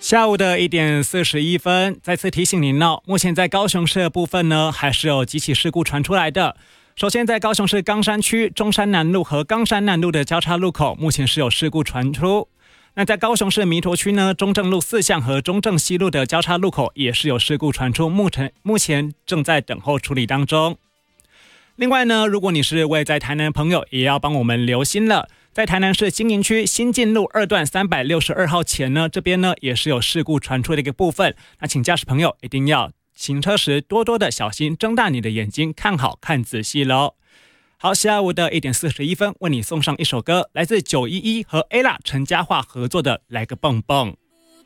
下午的1点41分，再次提醒您哦，目前在高雄市的部分呢，还是有几起事故传出来的。首先，在高雄市冈山区中山南路和冈山南路的交叉路口，目前是有事故传出。那在高雄市弥陀区呢，中正路4巷和中正西路的交叉路口也是有事故传出，目前正在等候处理当中。另外呢，如果你是位在台南的朋友，也要帮我们留心了。在台南市新营区新进路2段362号前呢，这边呢也是有事故传出的一个部分。那请驾驶朋友一定要行车时多多的小心，睁大你的眼睛，看好看仔细咯。好，下午的1点41分，为你送上一首歌，来自911和 ella 陈嘉桦合作的《来个蹦蹦》。